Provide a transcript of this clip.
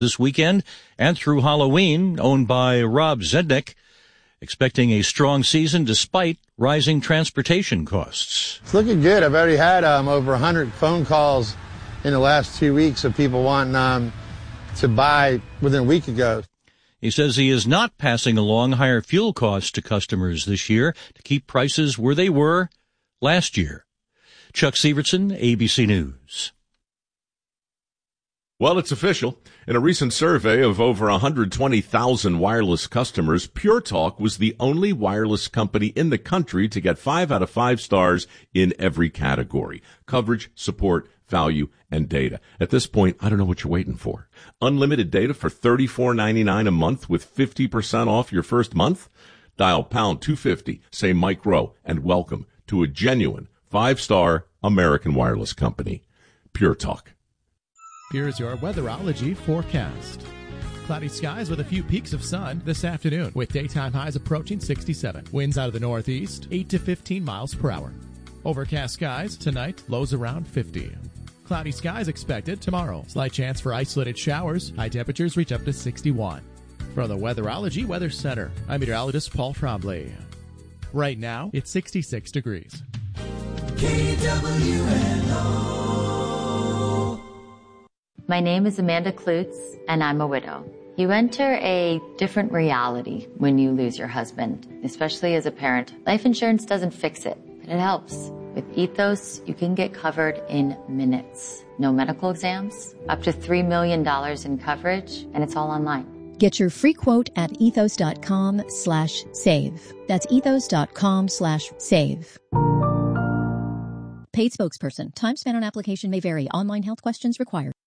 this weekend and through Halloween, owned by Rob Zednick, expecting a strong season despite rising transportation costs. It's looking good. I've already had over 100 phone calls in the last 2 weeks of people wanting to buy within a week ago. He says he is not passing along higher fuel costs to customers this year to keep prices where they were last year. Chuck Severson, ABC News. Well, it's official. In a recent survey of over 120,000 wireless customers, Pure Talk was the only wireless company in the country to get 5 out of 5 stars in every category: coverage, support, value, and data. At this point, I don't know what you're waiting for. Unlimited data for $34.99 a month with 50% off your first month? Dial pound 250, say Mike Rowe, and welcome to a genuine 5-star American wireless company. Pure Talk. Here's your weatherology forecast. Cloudy skies with a few peaks of sun this afternoon, with daytime highs approaching 67. Winds out of the northeast, 8 to 15 miles per hour. Overcast skies tonight, lows around 50. Cloudy skies expected tomorrow. Slight chance for isolated showers. High temperatures reach up to 61. From the Weatherology Weather Center, I'm meteorologist Paul Trombley. Right now, it's 66 degrees. KWNO. My name is Amanda Klutz, and I'm a widow. You enter a different reality when you lose your husband, especially as a parent. Life insurance doesn't fix it, but it helps. With Ethos, you can get covered in minutes. No medical exams, up to $3 million in coverage, and it's all online. Get your free quote at ethos.com/save. That's ethos.com/save. Paid spokesperson. Time spent on application may vary. Online health questions required.